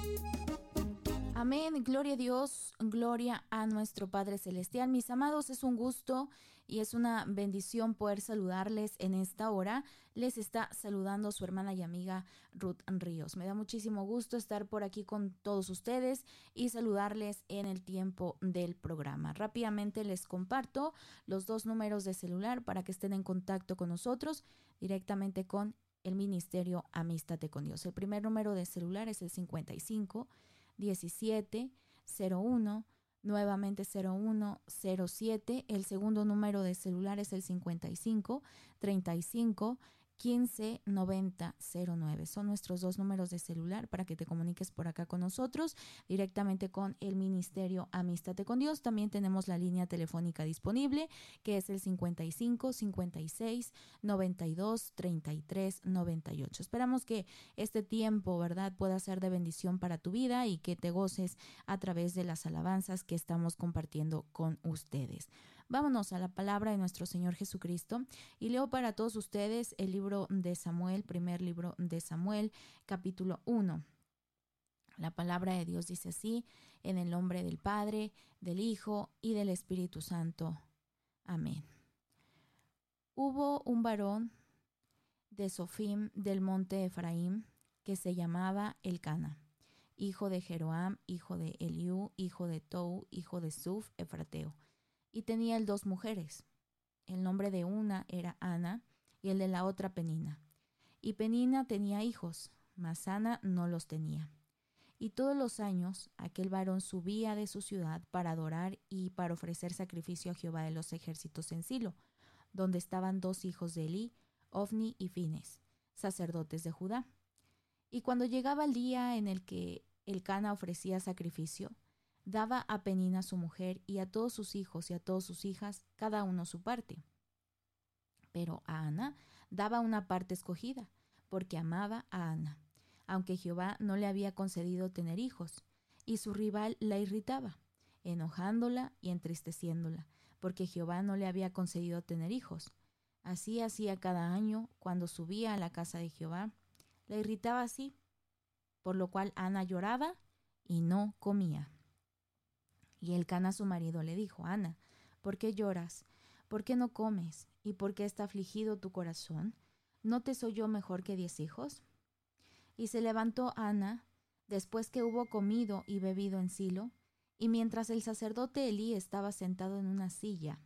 Amén, gloria a Dios, gloria a nuestro Padre Celestial. Mis amados, es un gusto y es una bendición poder saludarles en esta hora. Les está saludando su hermana y amiga Ruth Ríos. Me da muchísimo gusto estar por aquí con todos ustedes y saludarles en el tiempo del programa. Rápidamente les comparto los dos números de celular para que estén en contacto con nosotros directamente con el Ministerio Amístate con Dios. El primer número de celular es el 55 17 01, nuevamente 01 07. El segundo número de celular es el 55 35 15 90 09. Son nuestros dos números de celular para que te comuniques por acá con nosotros directamente con el Ministerio Amístate con Dios. También tenemos la línea telefónica disponible, que es el 55 56 92 33 98. Esperamos que este tiempo, ¿verdad?, pueda ser de bendición para tu vida y que te goces a través de las alabanzas que estamos compartiendo con ustedes. Vámonos a la palabra de nuestro Señor Jesucristo y leo para todos ustedes el libro de Samuel, primer libro de Samuel, capítulo 1. La palabra de Dios dice así: en el nombre del Padre, del Hijo y del Espíritu Santo. Amén. Hubo un varón de Sofim del monte Efraín que se llamaba Elcana, hijo de Jeroam, hijo de Eliú, hijo de Tou, hijo de Suf, efrateo, y tenía él dos mujeres. El nombre de una era Ana y el de la otra Penina. Y Penina tenía hijos, mas Ana no los tenía. Y todos los años aquel varón subía de su ciudad para adorar y para ofrecer sacrificio a Jehová de los ejércitos en Silo, donde estaban dos hijos de Elí, Ofni y Fines, sacerdotes de Judá. Y cuando llegaba el día en el que Elcana ofrecía sacrificio, daba a Penina su mujer y a todos sus hijos y a todas sus hijas, cada uno su parte. Pero a Ana daba una parte escogida, porque amaba a Ana, aunque Jehová no le había concedido tener hijos, y su rival la irritaba, enojándola y entristeciéndola, porque Jehová no le había concedido tener hijos. Así hacía cada año cuando subía a la casa de Jehová, la irritaba así, por lo cual Ana lloraba y no comía. Y Elcana su marido le dijo: Ana, ¿por qué lloras? ¿Por qué no comes? ¿Y por qué está afligido tu corazón? ¿No te soy yo mejor que 10 hijos? Y se levantó Ana, después que hubo comido y bebido en Silo, y mientras el sacerdote Elí estaba sentado en una silla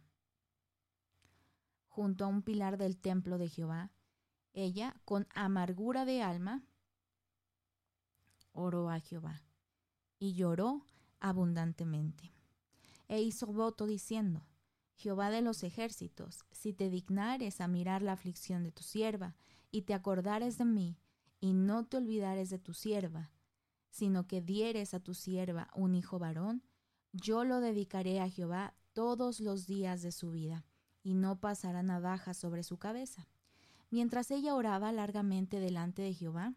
junto a un pilar del templo de Jehová, ella, con amargura de alma, oró a Jehová, y lloró abundantemente. E hizo voto diciendo: Jehová de los ejércitos, si te dignares a mirar la aflicción de tu sierva, y te acordares de mí, y no te olvidares de tu sierva, sino que dieres a tu sierva un hijo varón, yo lo dedicaré a Jehová todos los días de su vida, y no pasará navaja sobre su cabeza. Mientras ella oraba largamente delante de Jehová,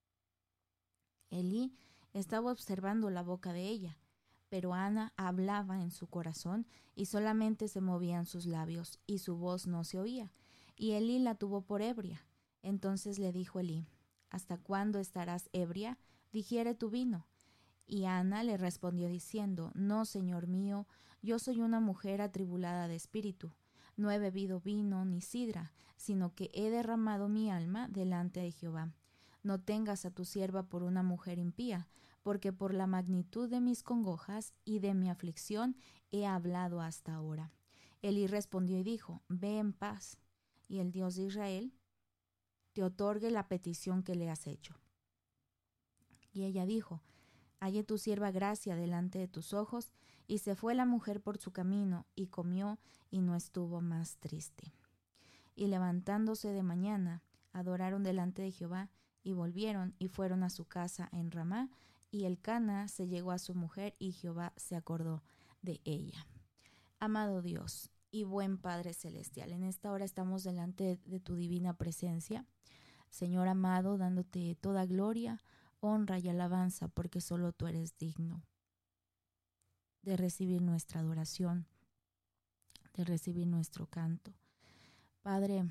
Elí estaba observando la boca de ella, pero Ana hablaba en su corazón y solamente se movían sus labios y su voz no se oía. Y Elí la tuvo por ebria. Entonces le dijo Elí: ¿hasta cuándo estarás ebria? Digiere tu vino. Y Ana le respondió diciendo: No, señor mío, yo soy una mujer atribulada de espíritu. No he bebido vino ni sidra, sino que he derramado mi alma delante de Jehová. No tengas a tu sierva por una mujer impía, porque por la magnitud de mis congojas y de mi aflicción he hablado hasta ahora. Elí respondió y dijo: Ve en paz, y el Dios de Israel te otorgue la petición que le has hecho. Y ella dijo: Halle tu sierva gracia delante de tus ojos. Y se fue la mujer por su camino, y comió, y no estuvo más triste. Y levantándose de mañana, adoraron delante de Jehová, y volvieron y fueron a su casa en Ramá, y Elcana se llegó a su mujer, y Jehová se acordó de ella. Amado Dios y buen Padre Celestial, en esta hora estamos delante de tu divina presencia, Señor amado, dándote toda gloria, honra y alabanza, porque solo tú eres digno de recibir nuestra adoración, de recibir nuestro canto. Padre,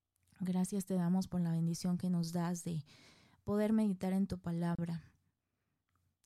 gracias te damos por la bendición que nos das de poder meditar en tu palabra,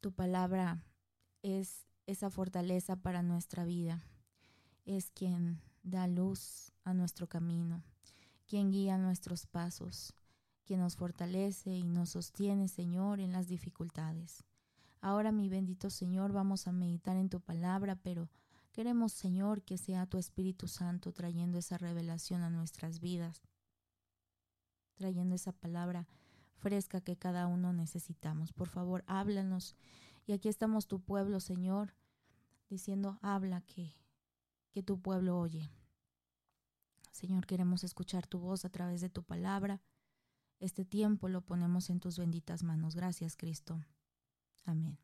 Tu palabra es esa fortaleza para nuestra vida. Es quien da luz a nuestro camino, quien guía nuestros pasos, quien nos fortalece y nos sostiene, Señor, en las dificultades. Ahora, mi bendito Señor, vamos a meditar en tu palabra, pero queremos, Señor, que sea tu Espíritu Santo trayendo esa revelación a nuestras vidas, trayendo esa palabra fresca que cada uno necesitamos. Por favor, háblanos. Y aquí estamos tu pueblo, Señor, diciendo, habla que tu pueblo oye. Señor, queremos escuchar tu voz a través de tu palabra. Este tiempo lo ponemos en tus benditas manos. Gracias, Cristo. Amén.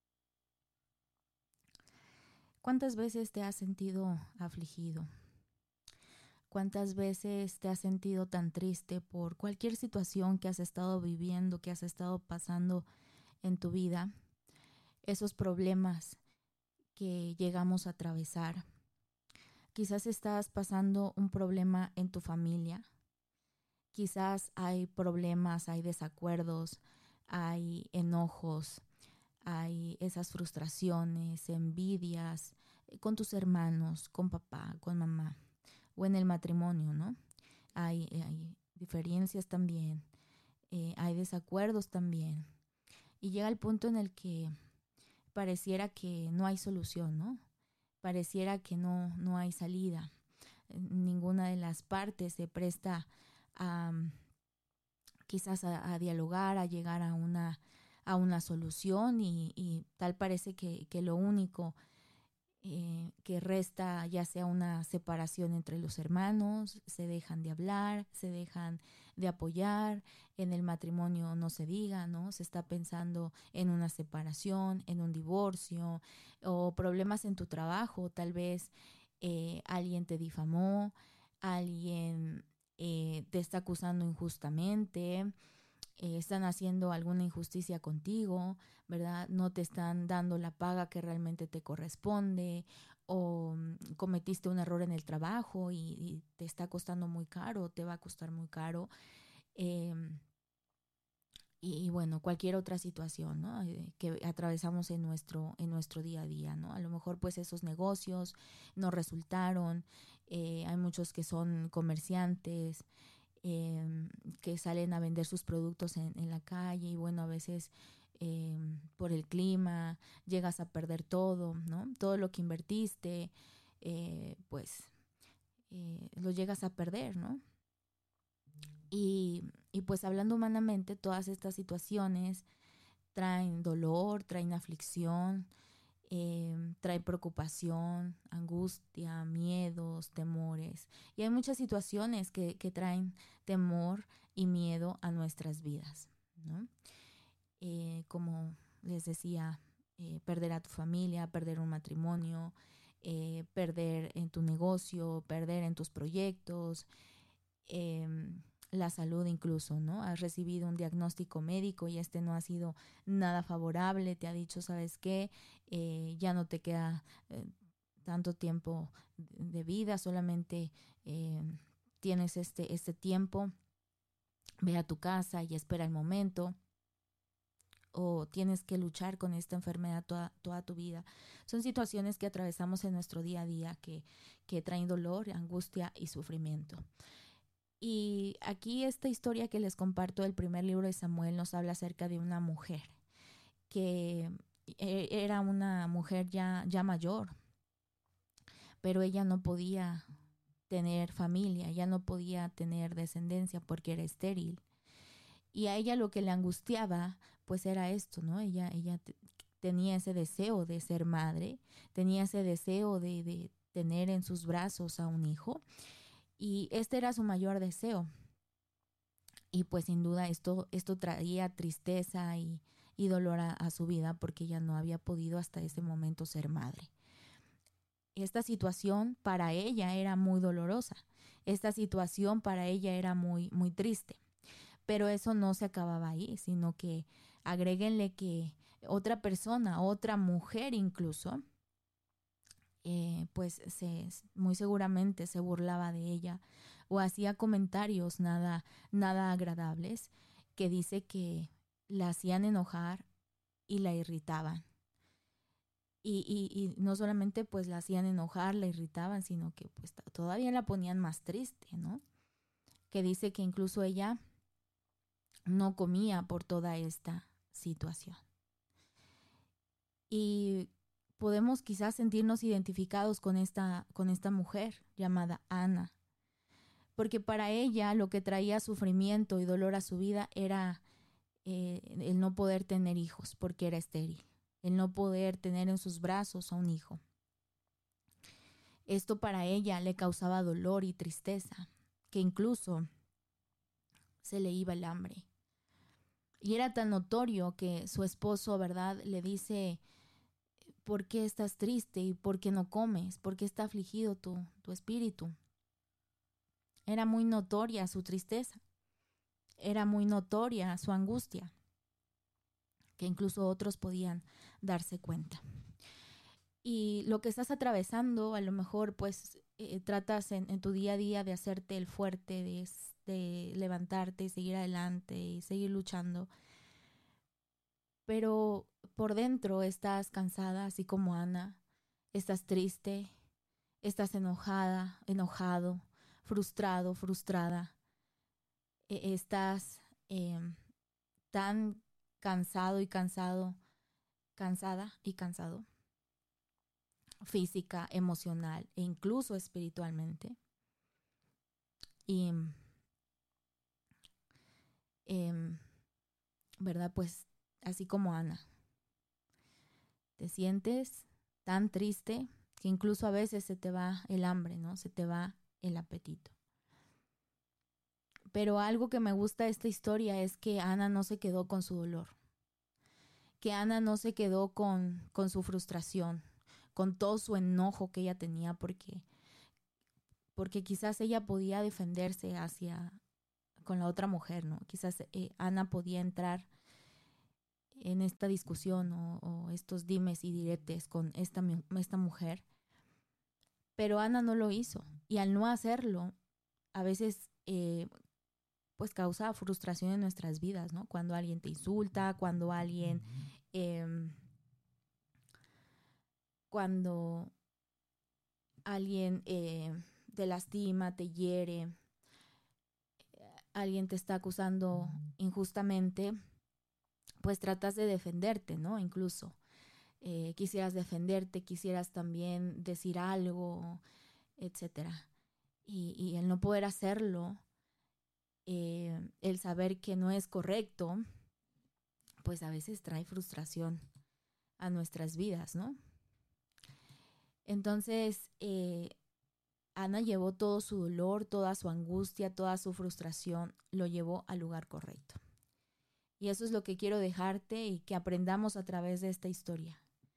¿Cuántas veces te has sentido afligido? ¿Cuántas veces te has sentido tan triste por cualquier situación que has estado viviendo, que has estado pasando en tu vida? Esos problemas que llegamos a atravesar. Quizás estás pasando un problema en tu familia. Quizás hay problemas, hay desacuerdos, hay enojos, hay esas frustraciones, envidias con tus hermanos, con papá, con mamá o en el matrimonio, ¿no? Hay diferencias también, hay desacuerdos también. Y llega el punto en el que pareciera que no hay solución, ¿no? Pareciera que no hay salida. Ninguna de las partes se presta a quizás a dialogar, a llegar a una solución y tal parece que lo único que resta ya sea una separación entre los hermanos, se dejan de hablar, se dejan de apoyar, en el matrimonio no se diga, ¿no? Se está pensando en una separación, en un divorcio o problemas en tu trabajo, tal vez alguien te difamó, alguien te está acusando injustamente, están haciendo alguna injusticia contigo, ¿verdad? No te están dando la paga que realmente te corresponde o cometiste un error en el trabajo y te está costando muy caro, te va a costar muy caro. Eh, y bueno, cualquier otra situación, ¿no? Que atravesamos en nuestro día a día, ¿no? A lo mejor pues esos negocios no resultaron, hay muchos que son comerciantes, que salen a vender sus productos en la calle y bueno, a veces por el clima llegas a perder todo, ¿no? Todo lo que invertiste, lo llegas a perder, ¿no? Y pues hablando humanamente, todas estas situaciones traen dolor, traen aflicción, traen preocupación, angustia, miedos, temores. Y hay muchas situaciones que traen temor y miedo a nuestras vidas, ¿no? Como les decía, perder a tu familia, perder un matrimonio, perder en tu negocio, perder en tus proyectos, eh, la salud incluso, ¿no? Has recibido un diagnóstico médico y este no ha sido nada favorable, te ha dicho, ¿sabes qué? Ya no te queda tanto tiempo de vida, solamente tienes este tiempo, ve a tu casa y espera el momento, o tienes que luchar con esta enfermedad toda tu vida. Son situaciones que atravesamos en nuestro día a día que traen dolor, angustia y sufrimiento. Y aquí esta historia que les comparto del primer libro de Samuel nos habla acerca de una mujer que era una mujer ya mayor, pero ella no podía tener familia, ya no podía tener descendencia porque era estéril. Y a ella lo que le angustiaba pues era esto, ¿no? Ella tenía ese deseo de ser madre, tenía ese deseo de tener en sus brazos a un hijo y este era su mayor deseo. Y pues sin duda esto traía tristeza y dolor a su vida porque ella no había podido hasta ese momento ser madre. Esta situación para ella era muy dolorosa, esta situación para ella era muy triste. Pero eso no se acababa ahí, sino que agréguenle que otra persona, otra mujer incluso, pues muy seguramente se burlaba de ella o hacía comentarios nada agradables que dice que la hacían enojar y la irritaban. Y no solamente pues la hacían enojar, la irritaban, sino que pues todavía la ponían más triste, ¿no? Que dice que incluso ella no comía por toda esta situación. Y podemos quizás sentirnos identificados con esta mujer llamada Ana, porque para ella lo que traía sufrimiento y dolor a su vida era el no poder tener hijos porque era estéril, el no poder tener en sus brazos a un hijo. Esto para ella le causaba dolor y tristeza, que incluso se le iba el hambre. Y era tan notorio que su esposo, ¿verdad?, le dice: ¿por qué estás triste y por qué no comes? ¿Por qué está afligido tu espíritu? Era muy notoria su tristeza, era muy notoria su angustia, que incluso otros podían darse cuenta. Y lo que estás atravesando, a lo mejor pues tratas en tu día a día de hacerte el fuerte, de levantarte y seguir adelante y seguir luchando. Pero por dentro estás cansada, así como Ana, estás triste, estás enojada, enojado, frustrado, frustrada. Estás tan cansado y cansado, cansada y cansado, física, emocional e incluso espiritualmente. Y, ¿verdad? Pues así como Ana, te sientes tan triste que incluso a veces se te va el hambre, ¿no? Se te va el apetito. Pero algo que me gusta de esta historia es que Ana no se quedó con su dolor, que Ana no se quedó con su frustración, con todo su enojo que ella tenía, porque quizás ella podía defenderse con la otra mujer, ¿no? Quizás Ana podía entrar en esta discusión o estos dimes y diretes con esta mujer, pero Ana no lo hizo, y al no hacerlo, a veces pues causa frustración en nuestras vidas, ¿no? Cuando alguien te insulta, cuando alguien te lastima, te hiere, alguien te está acusando injustamente, pues tratas de defenderte, ¿no? Incluso quisieras defenderte, quisieras también decir algo, etcétera. Y el no poder hacerlo, el saber que no es correcto, pues a veces trae frustración a nuestras vidas, ¿no? Entonces, Ana llevó todo su dolor, toda su angustia, toda su frustración, lo llevó al lugar correcto. Y eso es lo que quiero dejarte y que aprendamos a través de esta historia.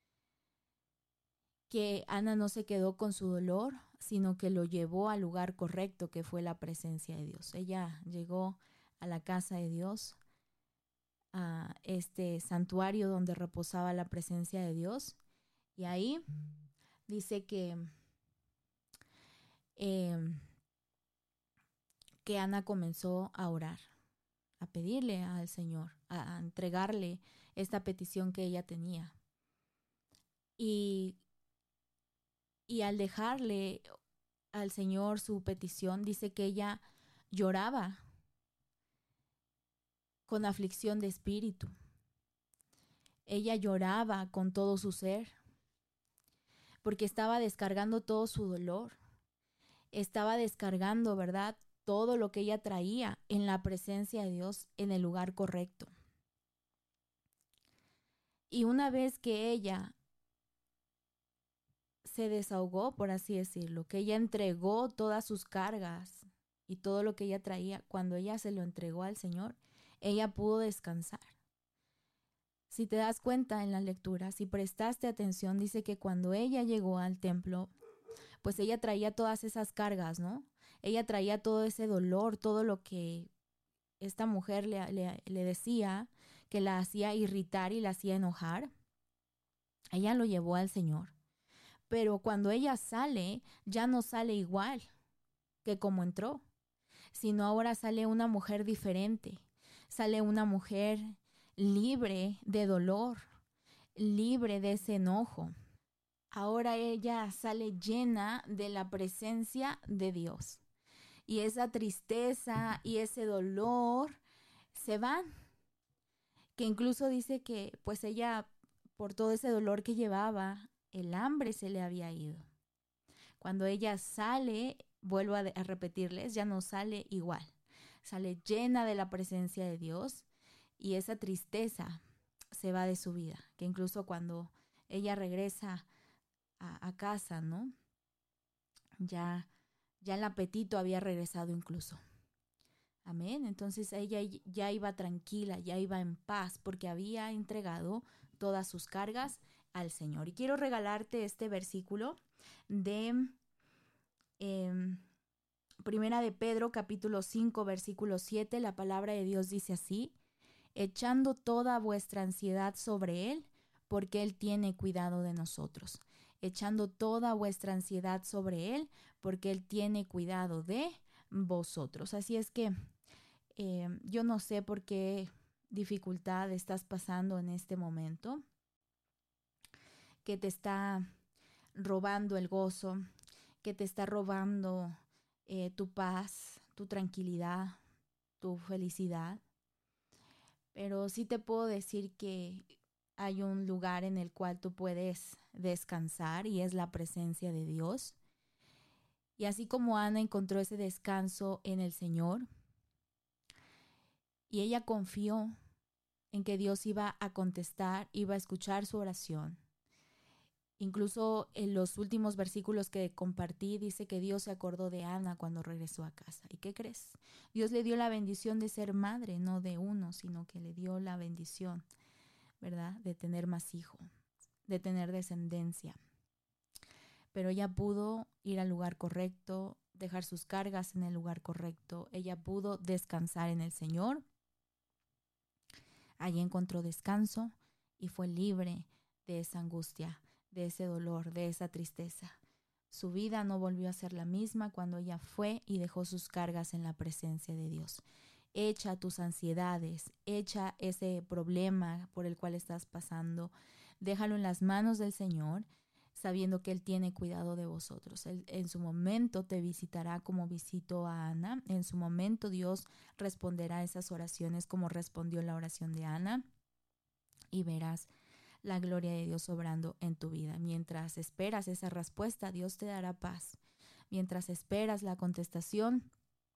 Que Ana no se quedó con su dolor, sino que lo llevó al lugar correcto, que fue la presencia de Dios. Ella llegó a la casa de Dios, a este santuario donde reposaba la presencia de Dios, y ahí dice que Ana comenzó a orar, a pedirle al Señor, a entregarle esta petición que ella tenía. Y al dejarle al Señor su petición, dice que ella lloraba con aflicción de espíritu. Ella lloraba con todo su ser, porque estaba descargando todo su dolor. Estaba descargando, ¿verdad?, todo lo que ella traía en la presencia de Dios, en el lugar correcto. Y una vez que ella se desahogó, por así decirlo, que ella entregó todas sus cargas y todo lo que ella traía, cuando ella se lo entregó al Señor, ella pudo descansar. Si te das cuenta en la lectura, si prestaste atención, dice que cuando ella llegó al templo, pues ella traía todas esas cargas, ¿no? Ella traía todo ese dolor, todo lo que esta mujer le decía, que la hacía irritar y la hacía enojar. Ella lo llevó al Señor. Pero cuando ella sale, ya no sale igual que como entró, sino ahora sale una mujer diferente. Sale una mujer libre de dolor, libre de ese enojo. Ahora ella sale llena de la presencia de Dios. Y esa tristeza y ese dolor se van. Que incluso dice que pues ella, por todo ese dolor que llevaba, el hambre se le había ido. Cuando ella sale, vuelvo a repetirles, ya no sale igual. Sale llena de la presencia de Dios y esa tristeza se va de su vida. Que incluso cuando ella regresa a casa, ¿no? Ya el apetito había regresado incluso. Amén. Entonces ella ya iba tranquila, ya iba en paz porque había entregado todas sus cargas al Señor. Y quiero regalarte este versículo de Primera de Pedro, capítulo 5, versículo 7. La palabra de Dios dice así: echando toda vuestra ansiedad sobre Él, porque Él tiene cuidado de nosotros. Echando toda vuestra ansiedad sobre Él, porque Él tiene cuidado de vosotros. Así es que yo no sé por qué dificultad estás pasando en este momento, que te está robando el gozo, que te está robando tu paz, tu tranquilidad, tu felicidad. Pero sí te puedo decir que hay un lugar en el cual tú puedes descansar y es la presencia de Dios. Y así como Ana encontró ese descanso en el Señor y ella confió en que Dios iba a contestar, iba a escuchar su oración. Incluso en los últimos versículos que compartí dice que Dios se acordó de Ana cuando regresó a casa. ¿Y qué crees? Dios le dio la bendición de ser madre, no de uno, sino que le dio la bendición, ¿verdad? De tener más hijos, de tener descendencia. Pero ella pudo ir al lugar correcto, dejar sus cargas en el lugar correcto. Ella pudo descansar en el Señor. Allí encontró descanso y fue libre de esa angustia, de ese dolor, de esa tristeza. Su vida no volvió a ser la misma cuando ella fue y dejó sus cargas en la presencia de Dios. Echa tus ansiedades, echa ese problema por el cual estás pasando, déjalo en las manos del Señor, sabiendo que Él tiene cuidado de vosotros. Él en su momento te visitará como visitó a Ana. En su momento Dios responderá esas oraciones como respondió la oración de Ana y verás la gloria de Dios obrando en tu vida. Mientras esperas esa respuesta, Dios te dará paz. Mientras esperas la contestación,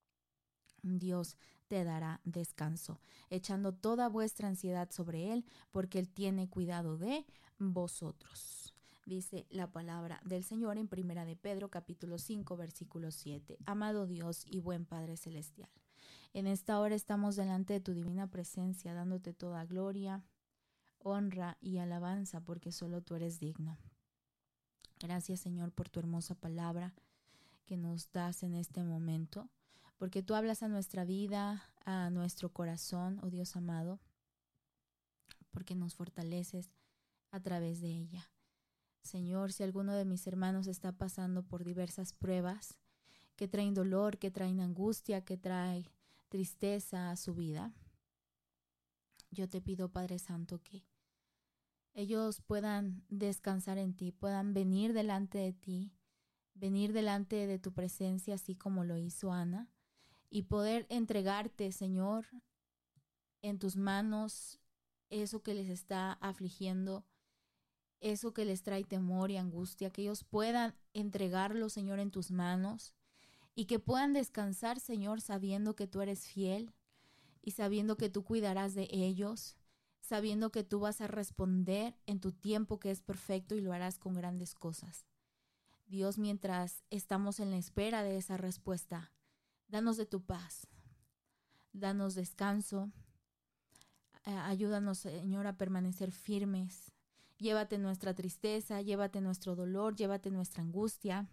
Dios te dará descanso, echando toda vuestra ansiedad sobre Él, porque Él tiene cuidado de vosotros. Dice la palabra del Señor en Primera de Pedro, capítulo 5, versículo 7. Amado Dios y buen Padre Celestial, en esta hora estamos delante de tu divina presencia, dándote toda gloria, honra y alabanza, porque solo tú eres digno. Gracias, Señor, por tu hermosa palabra que nos das en este momento, porque tú hablas a nuestra vida, a nuestro corazón, oh Dios amado, porque nos fortaleces a través de ella. Señor, si alguno de mis hermanos está pasando por diversas pruebas que traen dolor, que traen angustia, que traen tristeza a su vida, yo te pido, Padre Santo, que ellos puedan descansar en ti, puedan venir delante de ti, venir delante de tu presencia, así como lo hizo Ana, y poder entregarte, Señor, en tus manos eso que les está afligiendo, eso que les trae temor y angustia, que ellos puedan entregarlo, Señor, en tus manos y que puedan descansar, Señor, sabiendo que tú eres fiel y sabiendo que tú cuidarás de ellos, sabiendo que tú vas a responder en tu tiempo que es perfecto y lo harás con grandes cosas. Dios, mientras estamos en la espera de esa respuesta, danos de tu paz, danos descanso, ayúdanos, Señor, a permanecer firmes. Llévate nuestra tristeza, llévate nuestro dolor, llévate nuestra angustia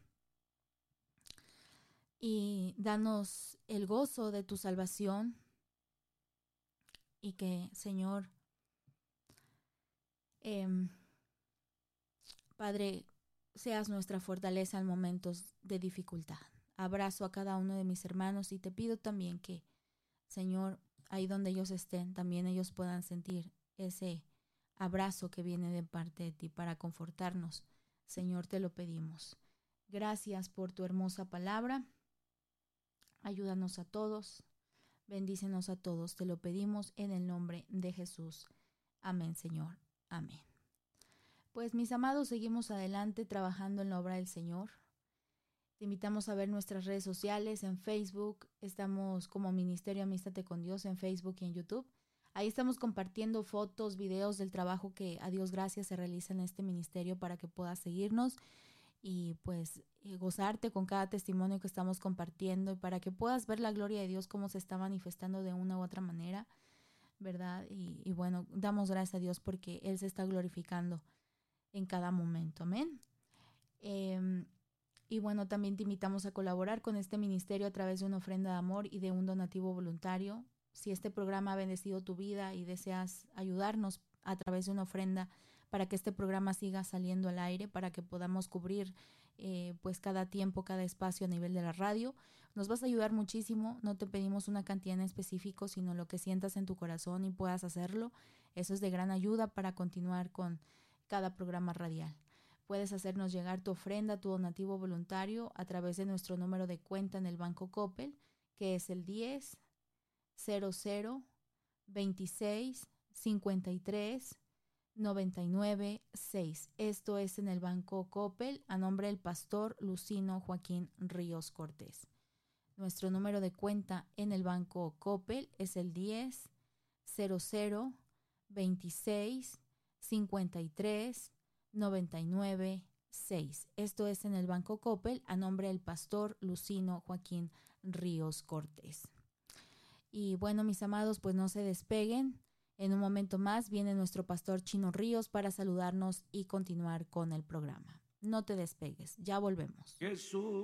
y danos el gozo de tu salvación y que, Señor, Padre, seas nuestra fortaleza en momentos de dificultad. Abrazo a cada uno de mis hermanos y te pido también que, Señor, ahí donde ellos estén, también ellos puedan sentir ese abrazo que viene de parte de ti para confortarnos. Señor, te lo pedimos. Gracias por tu hermosa palabra. Ayúdanos a todos. Bendícenos a todos. Te lo pedimos en el nombre de Jesús. Amén, Señor. Amén. Pues mis amados, seguimos adelante trabajando en la obra del Señor. Te invitamos a ver nuestras redes sociales en Facebook. Estamos como Ministerio Amístate con Dios en Facebook y en YouTube. Ahí estamos compartiendo fotos, videos del trabajo que a Dios gracias se realiza en este ministerio para que puedas seguirnos y pues gozarte con cada testimonio que estamos compartiendo y para que puedas ver la gloria de Dios cómo se está manifestando de una u otra manera, ¿verdad? Y bueno, damos gracias a Dios porque Él se está glorificando en cada momento. Amén. Y bueno, también te invitamos a colaborar con este ministerio a través de una ofrenda de amor y de un donativo voluntario. Si este programa ha bendecido tu vida y deseas ayudarnos a través de una ofrenda para que este programa siga saliendo al aire, para que podamos cubrir pues cada tiempo, cada espacio a nivel de la radio, nos vas a ayudar muchísimo. No te pedimos una cantidad en específico, sino lo que sientas en tu corazón y puedas hacerlo. Eso es de gran ayuda para continuar con cada programa radial. Puedes hacernos llegar tu ofrenda, tu donativo voluntario a través de nuestro número de cuenta en el Banco Coppel, que es el 10 00 26 53 99 6. Esto es en el Banco Coppel a nombre del pastor Lucino Joaquín Ríos Cortés. Nuestro número de cuenta en el Banco Coppel es el 10 00 26 53 99 6. Esto es en el Banco Coppel a nombre del pastor Lucino Joaquín Ríos Cortés. Y bueno, mis amados, pues no se despeguen. En un momento más viene nuestro pastor Chino Ríos para saludarnos y continuar con el programa. No te despegues, ya volvemos. Jesús.